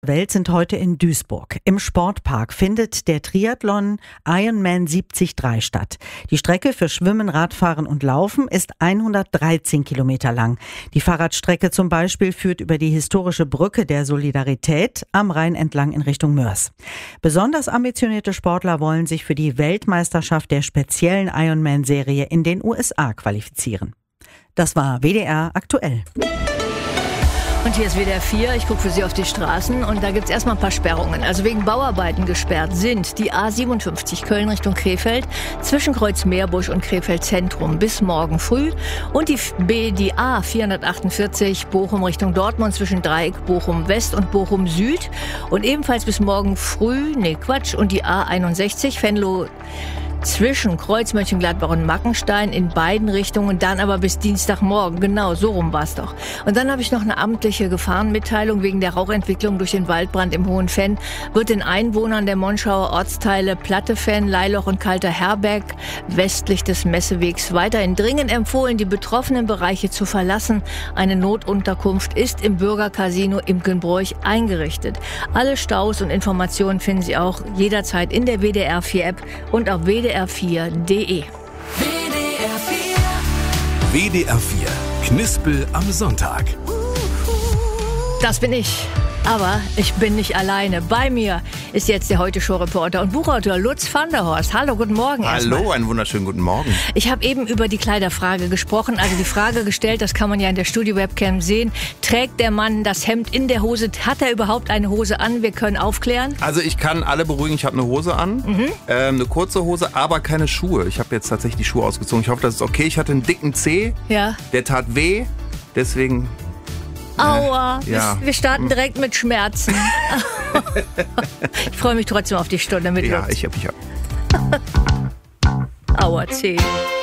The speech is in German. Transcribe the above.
Welt sind heute in Duisburg. Im Sportpark findet der Triathlon Ironman 73 statt. Die Strecke für Schwimmen, Radfahren und Laufen ist 113 Kilometer lang. Die Fahrradstrecke zum Beispiel führt über die historische Brücke der Solidarität am Rhein entlang in Richtung Moers. Besonders ambitionierte Sportler wollen sich für die Weltmeisterschaft der speziellen Ironman-Serie in den USA qualifizieren. Das war WDR aktuell. Und hier ist WDR 4, ich gucke für Sie auf die Straßen und da gibt es erstmal ein paar Sperrungen. Also wegen Bauarbeiten gesperrt sind die A57 Köln Richtung Krefeld zwischen Kreuzmeerbusch und Krefeld Zentrum bis morgen früh und die A448 Bochum Richtung Dortmund zwischen Dreieck Bochum West und Bochum Süd und ebenfalls bis morgen früh, und die A61 Venlo zwischen Kreuz Mönchengladbach und Mackenstein in beiden Richtungen, dann aber bis Dienstagmorgen. Genau, so rum war es doch. Und dann habe ich noch eine amtliche Gefahrenmitteilung wegen der Rauchentwicklung durch den Waldbrand im Hohen Venn. Wird den Einwohnern der Monschauer Ortsteile Plattefenn, Leiloch und Kalter Herberg westlich des Messewegs weiterhin dringend empfohlen, die betroffenen Bereiche zu verlassen. Eine Notunterkunft ist im Bürgercasino Imkenbroich eingerichtet. Alle Staus und Informationen finden Sie auch jederzeit in der WDR 4 App und auf WDR4.de. WDR 4 Knispel am Sonntag. Das bin ich. Aber ich bin nicht alleine. Bei mir ist jetzt der Heute-Show-Reporter und Buchautor Lutz van der Horst. Hallo, guten Morgen erstmal. Hallo, einen wunderschönen guten Morgen. Ich habe eben über die Kleiderfrage gesprochen, also die Frage gestellt, das kann man ja in der Studio-Webcam sehen. Trägt der Mann das Hemd in der Hose? Hat er überhaupt eine Hose an? Wir können aufklären. Also ich kann alle beruhigen, ich habe eine Hose an, eine kurze Hose, aber keine Schuhe. Ich habe jetzt tatsächlich die Schuhe ausgezogen. Ich hoffe, das ist okay. Ich hatte einen dicken Zeh, der tat weh, deswegen... Aua, ja. Wir starten direkt mit Schmerzen. Ich freue mich trotzdem auf die Stunde mit Lutz. Ja, ich hab. Aua, Zeh.